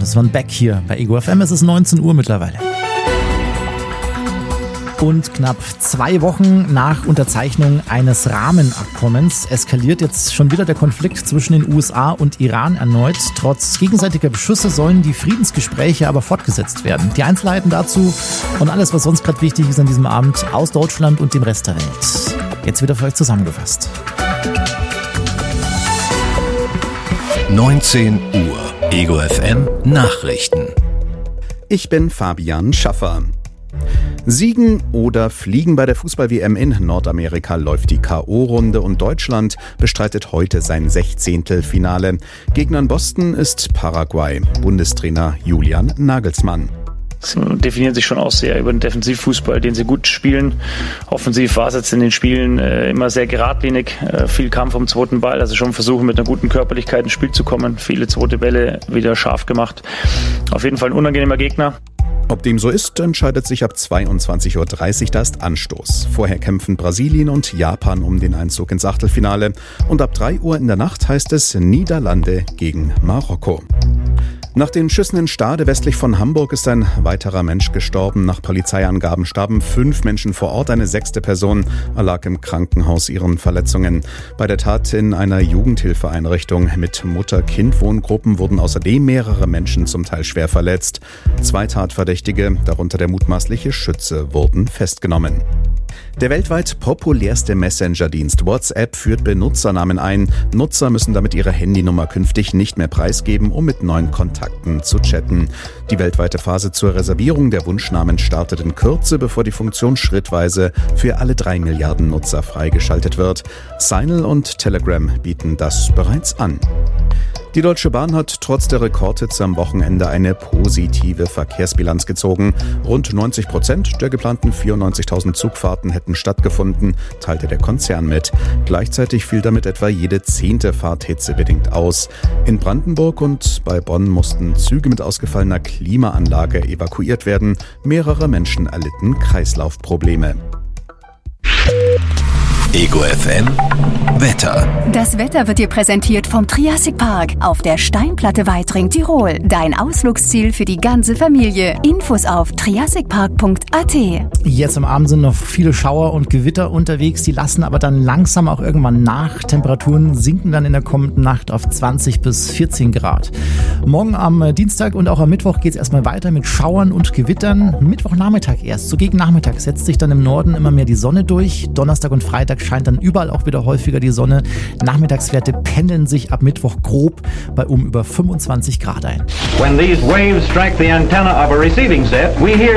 Das war ein Back hier bei Ego FM. Es ist 19 Uhr mittlerweile. Und knapp 2 Wochen nach Unterzeichnung eines Rahmenabkommens eskaliert jetzt schon wieder der Konflikt zwischen den USA und Iran erneut. Trotz gegenseitiger Beschüsse sollen die Friedensgespräche aber fortgesetzt werden. Die Einzelheiten dazu und alles, was sonst gerade wichtig ist an diesem Abend aus Deutschland und dem Rest der Welt. Jetzt wieder für euch zusammengefasst. 19 Uhr. Ego FM Nachrichten. Ich bin Fabian Schaffer. Siegen oder fliegen bei der Fußball-WM in Nordamerika läuft die K.O.-Runde und Deutschland bestreitet heute sein 16. Finale. Gegner in Boston ist Paraguay. Bundestrainer Julian Nagelsmann. Sie definieren sich schon auch sehr über den Defensivfußball, den sie gut spielen. Offensiv war es jetzt in den Spielen immer sehr geradlinig, viel Kampf um den zweiten Ball, also schon versuchen mit einer guten Körperlichkeit ins Spiel zu kommen, viele zweite Bälle wieder scharf gemacht. Auf jeden Fall ein unangenehmer Gegner. Ob dem so ist, entscheidet sich ab 22.30 Uhr, da ist Anstoß. Vorher kämpfen Brasilien und Japan um den Einzug ins Achtelfinale. Und ab 3 Uhr in der Nacht heißt es Niederlande gegen Marokko. Nach den Schüssen in Stade westlich von Hamburg ist ein weiterer Mensch gestorben. Nach Polizeiangaben starben 5 Menschen vor Ort. Eine 6. Person erlag im Krankenhaus ihren Verletzungen. Bei der Tat in einer Jugendhilfeeinrichtung mit Mutter-Kind-Wohngruppen wurden außerdem mehrere Menschen zum Teil schwer verletzt. 2 Tatverdächtige, darunter der mutmaßliche Schütze, wurden festgenommen. Der weltweit populärste Messenger-Dienst WhatsApp führt Benutzernamen ein. Nutzer müssen damit ihre Handynummer künftig nicht mehr preisgeben, um mit neuen Kontakten zu chatten. Die weltweite Phase zur Reservierung der Wunschnamen startet in Kürze, bevor die Funktion schrittweise für alle 3 Milliarden Nutzer freigeschaltet wird. Signal und Telegram bieten das bereits an. Die Deutsche Bahn hat trotz der Rekordhitze am Wochenende eine positive Verkehrsbilanz gezogen. Rund 90% der geplanten 94.000 Zugfahrten hätten stattgefunden, teilte der Konzern mit. Gleichzeitig fiel damit etwa jede 10. Fahrt hitzebedingt aus. In Brandenburg und bei Bonn mussten Züge mit ausgefallener Klimaanlage evakuiert werden. Mehrere Menschen erlitten Kreislaufprobleme. Ego FM Wetter. Das Wetter wird dir präsentiert vom Triassic Park auf der Steinplatte Weitring, Tirol. Dein Ausflugsziel für die ganze Familie. Infos auf triassicpark.at. Jetzt am Abend sind noch viele Schauer und Gewitter unterwegs, die lassen aber dann langsam auch irgendwann nach. Temperaturen sinken dann in der kommenden Nacht auf 20 bis 14 Grad. Morgen am Dienstag und auch am Mittwoch geht es erstmal weiter mit Schauern und Gewittern. Mittwochnachmittag erst, so gegen Nachmittag setzt sich dann im Norden immer mehr die Sonne durch. Donnerstag und Freitag scheint dann überall auch wieder häufiger die Sonne. Nachmittagswerte pendeln sich ab Mittwoch grob bei über 25 Grad ein. When these waves strike the antenna of a receiving set, we hear